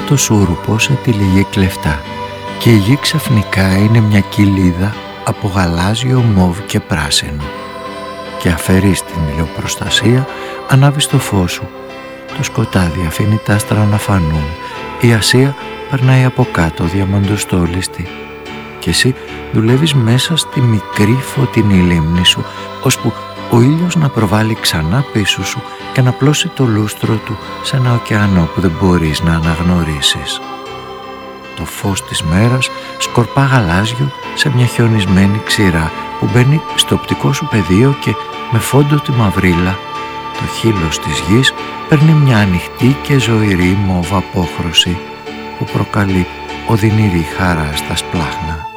το σούρουπο σε τυλιγή κλεφτά και η γη ξαφνικά είναι μια κοιλίδα από γαλάζιο, μόβ και πράσινο. Και αφαιρείς την ηλιοπροστασία, ανάβεις το φως σου. Το σκοτάδι αφήνει τα άστρα να φανούν. Η Ασία περνάει από κάτω διαμαντοστόλιστη. Και εσύ δουλεύεις μέσα στη μικρή φωτεινή λίμνη σου, ώσπου ο ήλιος να προβάλλει ξανά πίσω σου και να πλώσει το λούστρο του σε ένα ωκεανό που δεν μπορείς να αναγνωρίσεις. Το φως της μέρας σκορπά γαλάζιο σε μια χιονισμένη ξηρά που μπαίνει στο οπτικό σου πεδίο και με φόντο τη μαυρίλα το χείλος της γης παίρνει μια ανοιχτή και ζωηρή μόβ απόχρωση που προκαλεί οδυνηρή χαρά στα σπλάχνα.